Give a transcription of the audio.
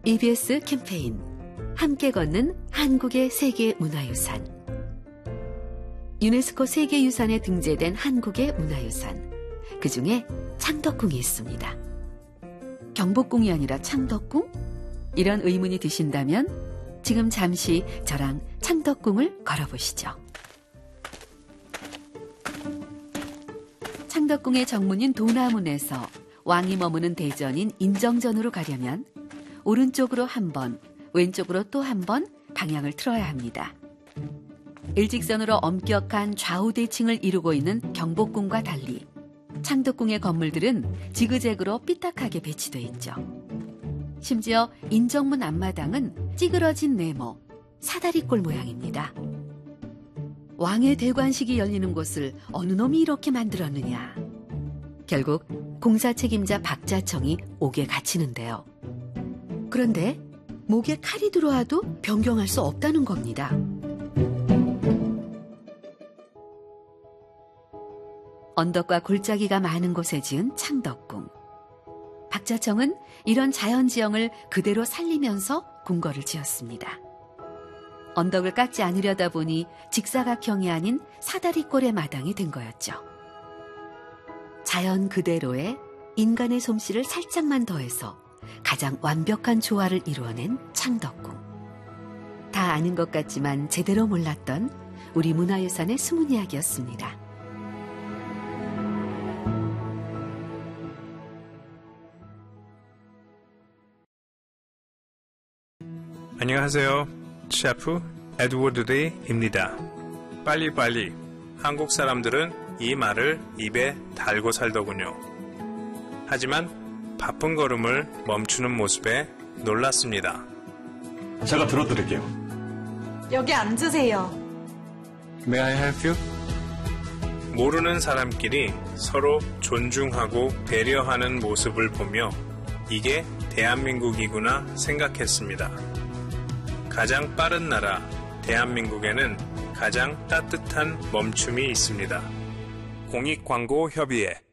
EBS 캠페인 함께 걷는 한국의 세계문화유산. 유네스코 세계유산에 등재된 한국의 문화유산. 그중에 창덕궁이 있습니다. 경복궁이 아니라 창덕궁? 이런 의문이 드신다면 지금 잠시 저랑 창덕궁을 걸어보시죠. 창덕궁의 정문인 도나문에서 왕이 머무는 대전인 인정전으로 가려면 오른쪽으로 한 번, 왼쪽으로 또 한 번 방향을 틀어야 합니다. 일직선으로 엄격한 좌우 대칭을 이루고 있는 경복궁과 달리 창덕궁의 건물들은 지그재그로 삐딱하게 배치돼 있죠. 심지어 인정문 앞마당은 찌그러진 네모, 사다리꼴 모양입니다. 왕의 대관식이 열리는 곳을 어느 놈이 이렇게 만들었느냐. 결국 공사 책임자 박자청이 옥에 갇히는데요. 그런데 목에 칼이 들어와도 변경할 수 없다는 겁니다. 언덕과 골짜기가 많은 곳에 지은 창덕궁. 박자청은 이런 자연지형을 그대로 살리면서 궁궐을 지었습니다. 언덕을 깎지 않으려다 보니 직사각형이 아닌 사다리꼴의 마당이 된 거였죠. 자연 그대로의 인간의 솜씨를 살짝만 더해서 가장 완벽한 조화를 이루어낸 창덕궁. 다 아는 것 같지만 제대로 몰랐던 우리 문화유산의 숨은 이야기였습니다. 안녕하세요. 셰프 에드워드 데이입니다. 빨리빨리. 한국 사람들은 이 말을 입에 달고 살더군요. 하지만 바쁜 걸음을 멈추는 모습에 놀랐습니다. 제가 들어드릴게요. 여기 앉으세요. May I help you? 모르는 사람끼리 서로 존중하고 배려하는 모습을 보며 이게 대한민국이구나 생각했습니다. 가장 빠른 나라 대한민국에는 가장 따뜻한 멈춤이 있습니다. 공익광고협의회